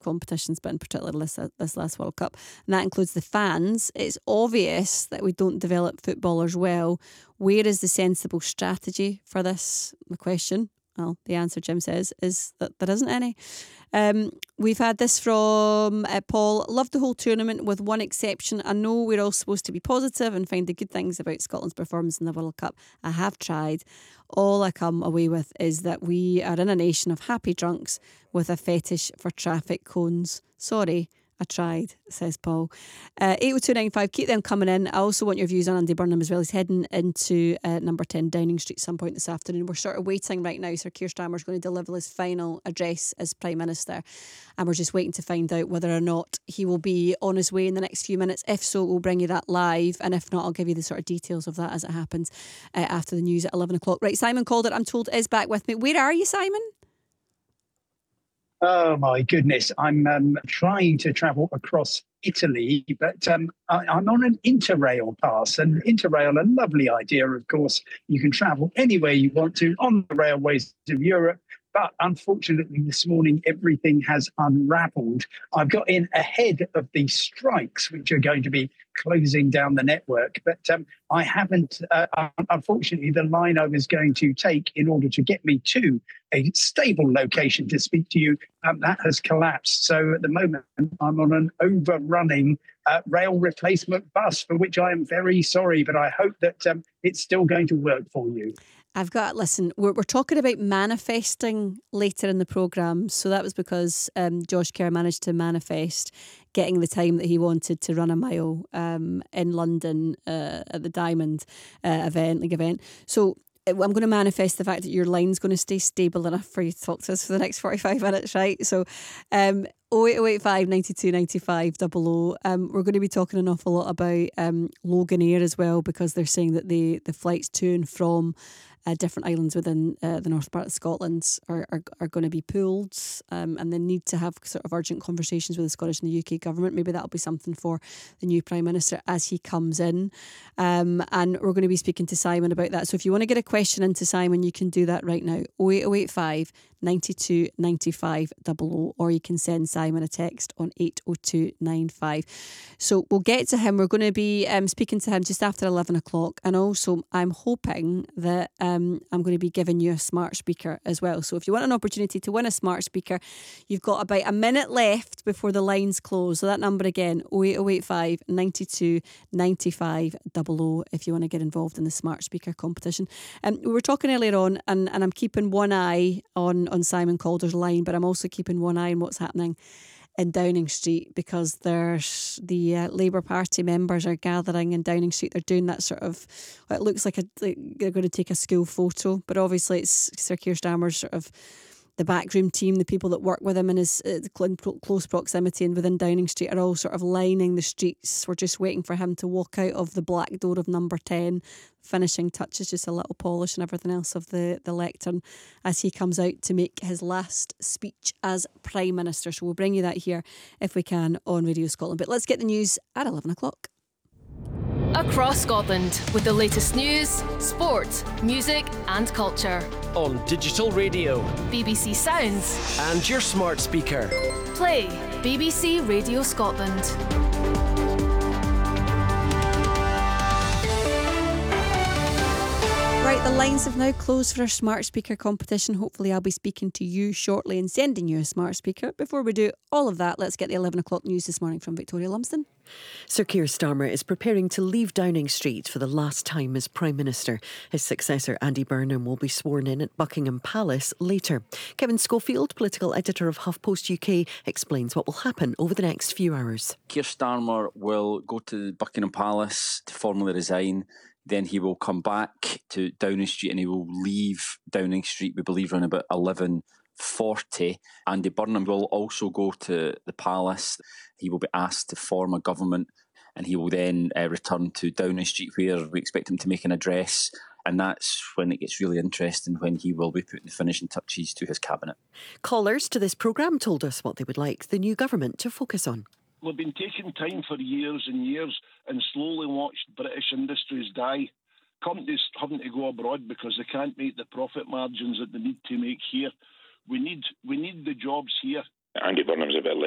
competitions, but in particular this last World Cup, and that includes the fans. It's obvious that we don't develop footballers well. Where is the sensible strategy for this? The question, well, the answer, Jim says, is that there isn't any. We've had this from Paul. Loved the whole tournament with one exception. I know we're all supposed to be positive and find the good things about Scotland's performance in the World Cup. I have tried. All I come away with is that we are in a nation of happy drunks with a fetish for traffic cones. Sorry, I tried, says Paul. 80295, keep them coming in. I also want your views on Andy Burnham as well. He's heading into number 10 Downing Street some point this afternoon. We're sort of waiting right now. Sir Keir Starmer's going to deliver his final address as Prime Minister, and we're just waiting to find out whether or not he will be on his way in the next few minutes. If so, we'll bring you that live, and if not, I'll give you the sort of details of that as it happens after the news at 11 o'clock. Right, Simon Calder, I'm told, is back with me. Where are you, Simon? Oh, my goodness. I'm trying to travel across Italy, but I'm on an Interrail pass. And Interrail, a lovely idea, of course. You can travel anywhere you want to on the railways of Europe. But unfortunately, this morning, everything has unravelled. I've got in ahead of the strikes, which are going to be closing down the network. But I haven't, unfortunately, the line I was going to take in order to get me to a stable location to speak to you, that has collapsed. So at the moment, I'm on an overrunning rail replacement bus, for which I am very sorry, but I hope that it's still going to work for you. Listen, we're talking about manifesting later in the programme. So that was because Josh Kerr managed to manifest getting the time that he wanted to run a mile in London at the Diamond league event. So I'm going to manifest the fact that your line's going to stay stable enough for you to talk to us for the next 45 minutes, right? So 08085 92 95 00. We're going to be talking an awful lot about Loganair as well, because they're saying that the flights to and from different islands within the north part of Scotland are going to be pulled, and they need to have sort of urgent conversations with the Scottish and the UK government. Maybe that'll be something for the new Prime Minister as he comes in, and we're going to be speaking to Simon about that. So if you want to get a question into Simon, you can do that right now, 08085 92 95 00, or you can send Simon a text on 80295. So we'll get to him. We're going to be speaking to him just after 11 o'clock, and also I'm hoping that I'm going to be giving you a smart speaker as well. So if you want an opportunity to win a smart speaker, you've got about a minute left before the lines close. So that number again, 08085 92 95 00, if you want to get involved in the smart speaker competition. We were talking earlier on, and I'm keeping one eye on Simon Calder's line, but I'm also keeping one eye on what's happening in Downing Street, because there's the Labour Party members are gathering in Downing Street. They're doing that sort of, it looks like they're going to take a school photo, but obviously it's Sir Keir Starmer's sort of the backroom team, the people that work with him in his close proximity and within Downing Street are all sort of lining the streets. We're just waiting for him to walk out of the black door of number 10. Finishing touches, just a little polish and everything else of the lectern as he comes out to make his last speech as Prime Minister. So we'll bring you that here if we can on Radio Scotland. But let's get the news at 11 o'clock. Across Scotland with the latest news, sport, music and culture. On digital radio, BBC Sounds and your smart speaker. Play BBC Radio Scotland. Right, the lines have now closed for our smart speaker competition. Hopefully I'll be speaking to you shortly and sending you a smart speaker. Before we do all of that, let's get the 11 o'clock news this morning from Victoria Lumsden. Sir Keir Starmer is preparing to leave Downing Street for the last time as Prime Minister. His successor, Andy Burnham, will be sworn in at Buckingham Palace later. Kevin Schofield, political editor of HuffPost UK, explains what will happen over the next few hours. Keir Starmer will go to Buckingham Palace to formally resign. Then he will come back to Downing Street and he will leave Downing Street, we believe, around about 11:40. Andy Burnham will also go to the palace. He will be asked to form a government and he will then return to Downing Street, where we expect him to make an address. And that's when it gets really interesting, when he will be putting the finishing touches to his cabinet. Callers to this programme told us what they would like the new government to focus on. We've been taking time for years and years and slowly watched British industries die. Companies having to go abroad because they can't make the profit margins that they need to make here. We need the jobs here. Andy Burnham's a bit